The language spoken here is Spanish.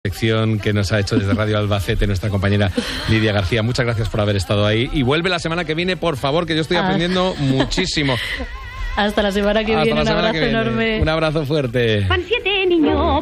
Sección que nos ha hecho desde Radio Albacete nuestra compañera Lidia García. Muchas gracias por haber estado ahí. Y vuelve la semana que viene, por favor, que yo estoy aprendiendo muchísimo. Hasta la semana que viene. Un abrazo enorme. Un abrazo fuerte. Van 7 niños.